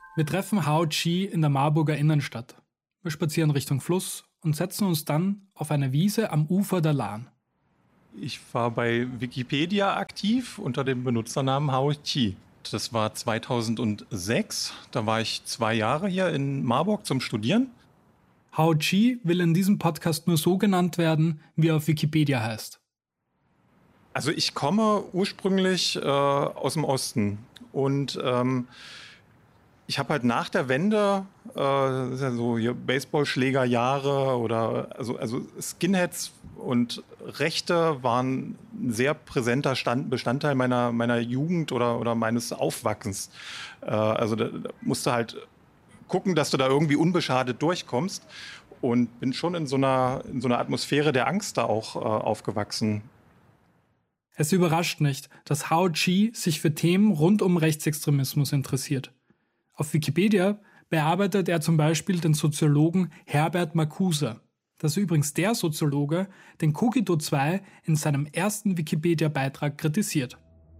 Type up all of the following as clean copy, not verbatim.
Wir treffen Hao Chi in der Marburger Innenstadt. Wir spazieren Richtung Fluss und setzen uns dann auf eine Wiese am Ufer der Lahn. Ich war bei Wikipedia aktiv unter dem Benutzernamen Hao Chi. Das war 2006. Da war ich 2 Jahre hier in Marburg zum Studieren. Hao Chi will in diesem Podcast nur so genannt werden, wie er auf Wikipedia heißt. Also ich komme ursprünglich aus dem Osten und ich habe halt nach der Wende, das ist ja so hier Baseballschlägerjahre oder also Skinheads und Rechte waren ein sehr präsenter Bestandteil meiner Jugend oder meines Aufwachsens. Also da musst du halt gucken, dass du da irgendwie unbeschadet durchkommst und bin schon in so einer Atmosphäre der Angst da auch aufgewachsen. Es überrascht nicht, dass Hao Chi sich für Themen rund um Rechtsextremismus interessiert. Auf Wikipedia bearbeitet er zum Beispiel den Soziologen Herbert Marcuse. Das ist übrigens der Soziologe, den Cogito 2 in seinem ersten Wikipedia-Beitrag kritisiert.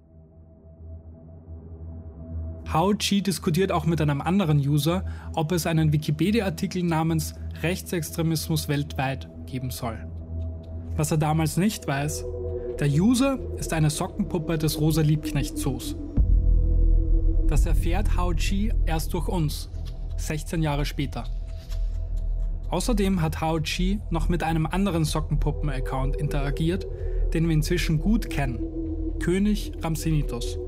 Hao Chi diskutiert auch mit einem anderen User, ob es einen Wikipedia-Artikel namens Rechtsextremismus weltweit geben soll. Was er damals nicht weiß: Der User ist eine Sockenpuppe des Rosa-Liebknecht-Zoos. Das erfährt Hao Chi erst durch uns, 16 Jahre später. Außerdem hat Hao Chi noch mit einem anderen Sockenpuppen-Account interagiert, den wir inzwischen gut kennen: König Rhampsinitos.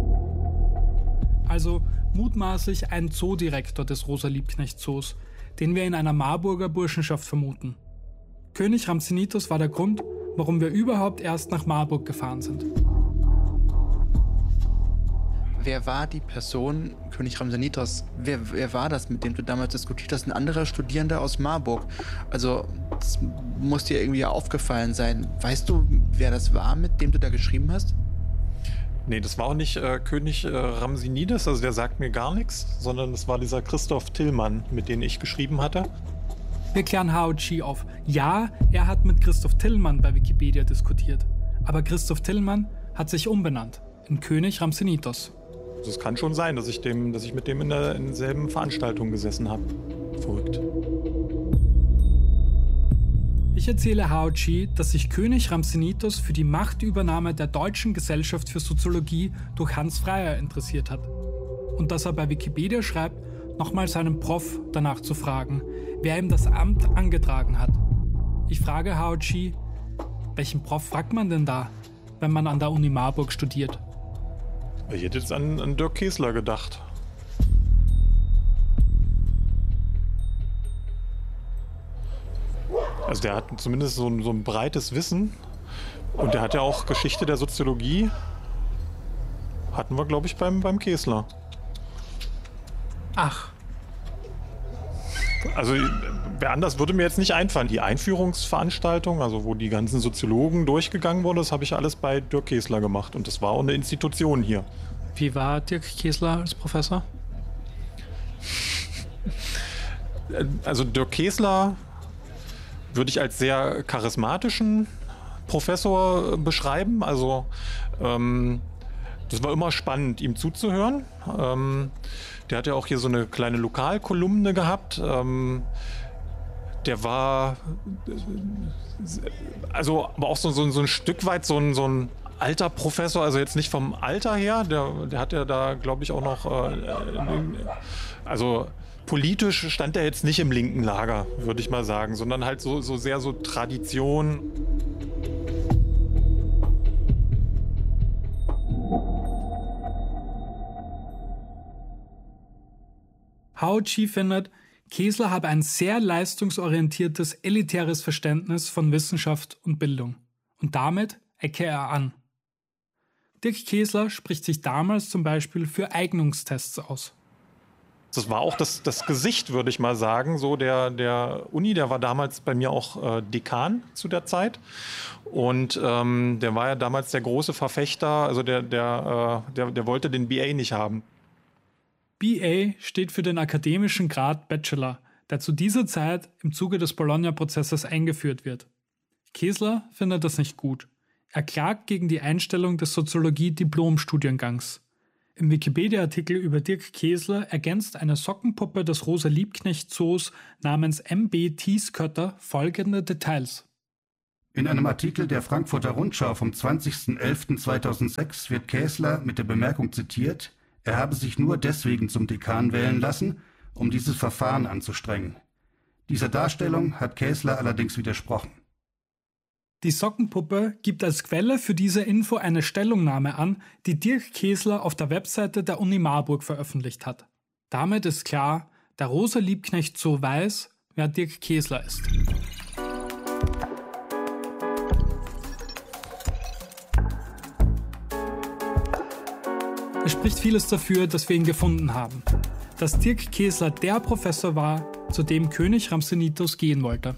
Also mutmaßlich ein Zoodirektor des Rosa-Liebknecht-Zoos, den wir in einer Marburger Burschenschaft vermuten. König Rhampsinitos war der Grund, warum wir überhaupt erst nach Marburg gefahren sind. Wer war die Person, König Rhampsinitos? Wer war das, mit dem du damals diskutiert hast? Ein anderer Studierender aus Marburg. Also, das muss dir irgendwie aufgefallen sein. Weißt du, wer das war, mit dem du da geschrieben hast? Nee, das war auch nicht König Rhampsinides, also der sagt mir gar nichts, sondern das war dieser Christoph Tillmann, mit dem ich geschrieben hatte. Wir klären Hao Chi auf. Ja, er hat mit Christoph Tillmann bei Wikipedia diskutiert. Aber Christoph Tillmann hat sich umbenannt in König Rhampsinitos. Also es kann schon sein, dass ich mit dem in derselben Veranstaltung gesessen habe. Verrückt. Ich erzähle Hao Chi, dass sich König Rhampsinitos für die Machtübernahme der Deutschen Gesellschaft für Soziologie durch Hans Freyer interessiert hat. Und dass er bei Wikipedia schreibt, nochmal seinen Prof danach zu fragen, wer ihm das Amt angetragen hat. Ich frage Hao Chi, welchen Prof fragt man denn da, wenn man an der Uni Marburg studiert? Ich hätte jetzt an Dirk Kessler gedacht. Also der hat zumindest so ein breites Wissen und der hat ja auch Geschichte der Soziologie. Hatten wir, glaube ich, beim Kessler. Ach. Also wer anders würde mir jetzt nicht einfallen. Die Einführungsveranstaltung, also wo die ganzen Soziologen durchgegangen wurden, das habe ich alles bei Dirk Kessler gemacht und das war auch eine Institution hier. Wie war Dirk Kessler als Professor? Also Dirk Kessler würde ich als sehr charismatischen Professor beschreiben. Also das war immer spannend, ihm zuzuhören. Der hat ja auch hier so eine kleine Lokalkolumne gehabt. Der war also aber auch so ein Stück weit so ein alter Professor, also jetzt nicht vom Alter her, der hat ja da, glaube ich, auch noch also politisch stand er jetzt nicht im linken Lager, würde ich mal sagen, sondern halt so sehr so Tradition. Hao Chi findet, Kessler habe ein sehr leistungsorientiertes, elitäres Verständnis von Wissenschaft und Bildung. Und damit ecke er an. Dirk Kessler spricht sich damals zum Beispiel für Eignungstests aus. Das war auch das Gesicht, würde ich mal sagen, so der Uni, der war damals bei mir auch Dekan zu der Zeit. Und der war ja damals der große Verfechter, also der wollte den BA nicht haben. BA steht für den akademischen Grad Bachelor, der zu dieser Zeit im Zuge des Bologna-Prozesses eingeführt wird. Kessler findet das nicht gut. Er klagt gegen die Einstellung des Soziologie-Diplom-Studiengangs. Im Wikipedia-Artikel über Dirk Käsler ergänzt eine Sockenpuppe des Rosa-Liebknecht-Zoos namens MB Teeskötter folgende Details. In einem Artikel der Frankfurter Rundschau vom 20.11.2006 wird Käsler mit der Bemerkung zitiert, er habe sich nur deswegen zum Dekan wählen lassen, um dieses Verfahren anzustrengen. Dieser Darstellung hat Käsler allerdings widersprochen. Die Sockenpuppe gibt als Quelle für diese Info eine Stellungnahme an, die Dirk Käsler auf der Webseite der Uni Marburg veröffentlicht hat. Damit ist klar, der Rosa-Liebknecht Zoo weiß, wer Dirk Käsler ist. Es spricht vieles dafür, dass wir ihn gefunden haben. Dass Dirk Käsler der Professor war, zu dem König Rhampsinitos gehen wollte.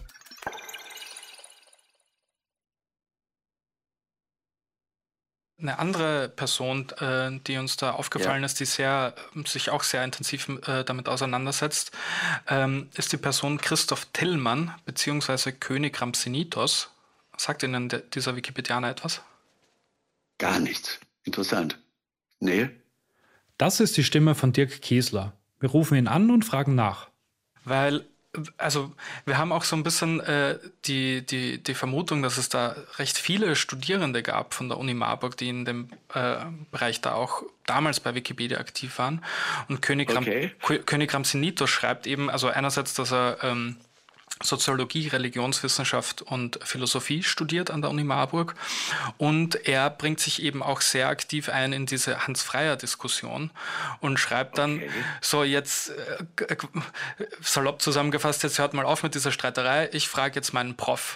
Eine andere Person, die uns da aufgefallen ist, die sich auch sehr intensiv damit auseinandersetzt, ist die Person Christoph Tillmann bzw. König Rhampsinitos. Sagt Ihnen dieser Wikipedianer etwas? Gar nichts. Interessant. Nee. Das ist die Stimme von Dirk Käsler. Wir rufen ihn an und fragen nach. Weil, also wir haben auch so ein bisschen die Vermutung, dass es da recht viele Studierende gab von der Uni Marburg, die in dem Bereich da auch damals bei Wikipedia aktiv waren. Und König Rhampsinitos schreibt eben, also einerseits, dass er Soziologie, Religionswissenschaft und Philosophie studiert an der Uni Marburg. Und er bringt sich eben auch sehr aktiv ein in diese Hans-Freyer-Diskussion und schreibt dann so jetzt, salopp zusammengefasst, jetzt hört mal auf mit dieser Streiterei, ich frage jetzt meinen Prof,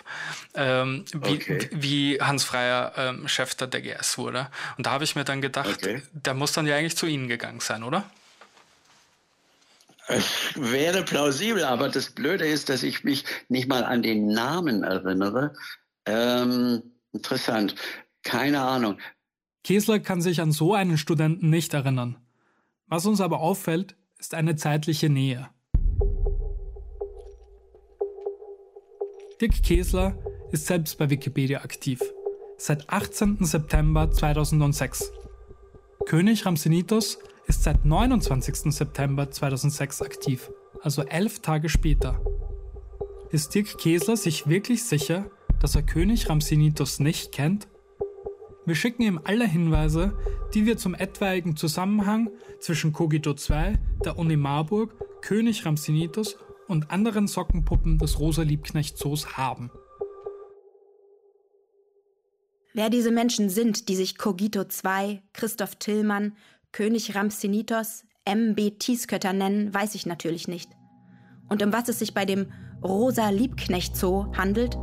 wie Hans Freyer Chef der DGS wurde. Und da habe ich mir dann gedacht, der muss dann ja eigentlich zu Ihnen gegangen sein, oder? Wäre plausibel, aber das Blöde ist, dass ich mich nicht mal an den Namen erinnere. Interessant. Keine Ahnung. Käsler kann sich an so einen Studenten nicht erinnern. Was uns aber auffällt, ist eine zeitliche Nähe. Dirk Käsler ist selbst bei Wikipedia aktiv. Seit 18. September 2006. König Rhampsinitos ist seit 29. September 2006 aktiv, also 11 Tage später. Ist Dirk Käsler sich wirklich sicher, dass er König Rhampsinitos nicht kennt? Wir schicken ihm alle Hinweise, die wir zum etwaigen Zusammenhang zwischen Cogito 2, der Uni Marburg, König Rhampsinitos und anderen Sockenpuppen des Rosa-Liebknecht-Zoos haben. Wer diese Menschen sind, die sich Cogito 2, Christoph Tillmann, König Rhampsinitos, MB Teeskötter nennen, weiß ich natürlich nicht. Und um was es sich bei dem Rosa-Liebknecht-Zoo handelt,